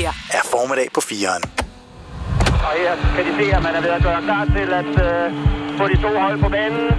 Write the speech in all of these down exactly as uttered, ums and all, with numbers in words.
her er Formiddag på fireren. Og her kan de se, at man er ved at gøre klar til at øh, få de to hold på banen.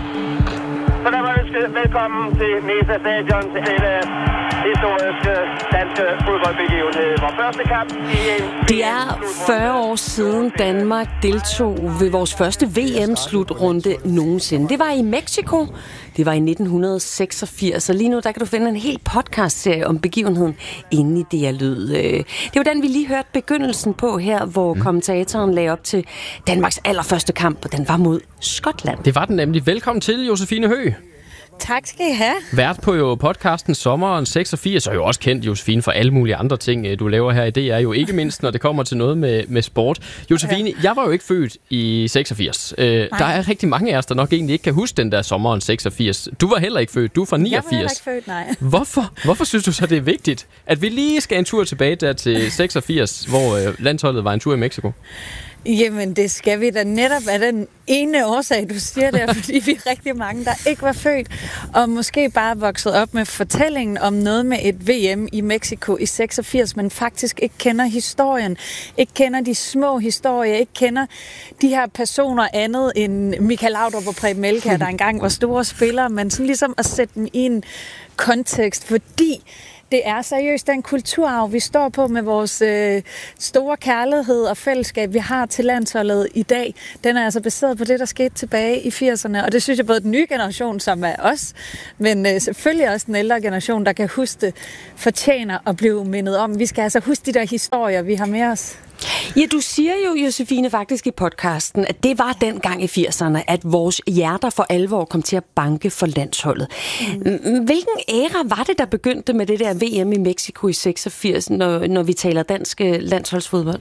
Så der var ønsket velkommen til Mesa Stadion til denne historiske danske fodboldbegivenhed. Vores første kamp i en... Det er fyrre år siden Danmark deltog ved vores første V M-slutrunde nogensinde. Det var i Mexico. Det var i nitten seksogfirs, og lige nu der kan du finde en hel podcastserie om begivenheden inde i D R Lyd. Det var den, vi lige hørte begyndelsen på her, hvor mm. kommentatoren lagde op til Danmarks allerførste kamp, og den var mod Skotland. Det var den nemlig. Velkommen til, Josefine Høgh. Tak skal I have. Vært på jo podcasten Sommeren seksogfirs, og jo også kendt, Josefine, for alle mulige andre ting, du laver her i D R, jo ikke mindst, når det kommer til noget med, med sport. Josefine, ja. Jeg var jo ikke født i seksogfirs. Øh, der er rigtig mange af os, der nok egentlig ikke kan huske den der Sommeren seksogfirs. Du var heller ikke født, du er fra niogfirs. Jeg var heller ikke født, nej. Hvorfor? Hvorfor synes du så, det er vigtigt, at vi lige skal en tur tilbage der til seksogfirs, hvor øh, landsholdet var en tur i Mexico? Jamen, det skal vi da netop af den ene årsag, du siger der, fordi vi er rigtig mange, der ikke var født, og måske bare vokset op med fortællingen om noget med et V M i Mexico i seksogfirs, men faktisk ikke kender historien, ikke kender de små historier, ikke kender de her personer andet end Michael Laudrup og Preben Elkjær, der engang var store spillere, men sådan ligesom at sætte dem i en kontekst, fordi det er seriøst den kulturarv, vi står på med vores øh, store kærlighed og fællesskab, vi har til landsholdet i dag. Den er altså baseret på det, der skete tilbage i firserne, og det synes jeg både den nye generation, som er os, men øh, selvfølgelig også den ældre generation, der kan huske det, fortjener at blive mindet om. Vi skal altså huske de der historier, vi har med os. Ja, du siger jo, Josefine, faktisk i podcasten, at det var dengang i firserne, at vores hjerter for alvor kom til at banke for landsholdet. Mm. Hvilken æra var det, der begyndte med det der V M i Mexico i seksogfirs, når, når vi taler dansk landsholdsfodbold?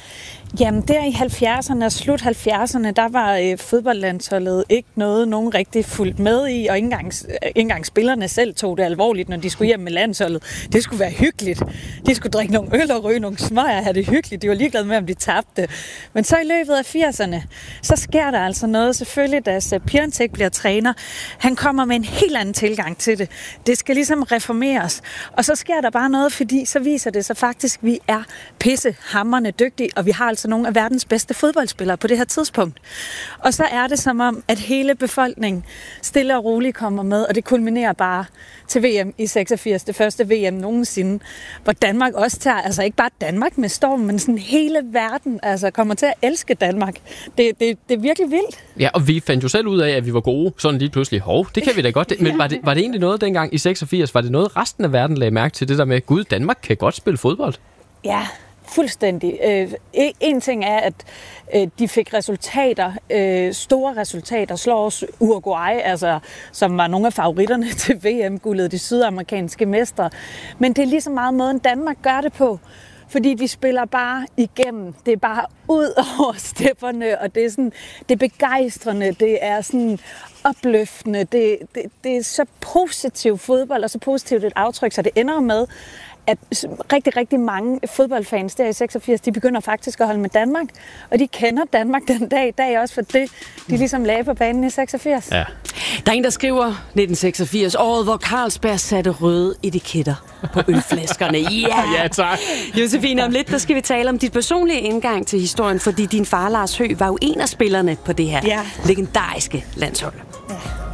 Jamen, der i halvfjerdserne og slut halvfjerdserne, der var øh, fodboldlandsholdet ikke noget, nogen rigtig fulgt med i, og ikke engang, ikke engang spillerne selv tog det alvorligt, når de skulle hjem med landsholdet. Det skulle være hyggeligt. De skulle drikke nogle øl og ryge nogle smøger og have det hyggeligt. De var ligeglade med, om de tabte. Men så i løbet af firserne, så sker der altså noget. Selvfølgelig, da Sepp Piontek bliver træner, han kommer med en helt anden tilgang til det. Det skal ligesom reformeres. Og så sker der bare noget, fordi så viser det sig faktisk, at vi er pissehamrende dygtige, og vi har altså nogle af verdens bedste fodboldspillere på det her tidspunkt. Og så er det som om, at hele befolkningen stille og roligt kommer med, og det kulminerer bare til V M i seksogfirs, det første V M nogensinde, hvor Danmark også tager, altså ikke bare Danmark med storm, men sådan hele verden altså kommer til at elske Danmark. Det, det, det er virkelig vildt. Ja, og vi fandt jo selv ud af, at vi var gode, sådan lige pludselig. Hov, det kan vi da godt. Men var det, var det egentlig noget dengang i seksogfirs? Var det noget, resten af verden lagde mærke til, det der med, gud, Danmark kan godt spille fodbold? Ja, fuldstændig. Øh, en ting er, at øh, de fik resultater, øh, store resultater, slår også Uruguay, altså, som var nogle af favoritterne til V M-guldet, de sydamerikanske mestre. Men det er lige så meget måden, Danmark gør det på. Fordi de spiller bare igennem. Det er bare ud over stepperne, og det er, sådan, det er begejstrende, det er sådan opløftende, det, det, det er så positiv fodbold, og så positivt et aftryk, så det ender med, at rigtig, rigtig mange fodboldfans der i seksogfirs, de begynder faktisk at holde med Danmark, og de kender Danmark den dag i dag også for det, de ligesom lagde på banen i seksogfirs. Ja. Der er en, der skriver nitten seksogfirs, året hvor Carlsberg satte røde etiketter på ølflaskerne. Ja, ja tak. Josefine, om lidt, der skal vi tale om dit personlige indgang til historien, fordi din far Lars Høgh var jo en af spillerne på det her ja. legendariske landshold. Ja.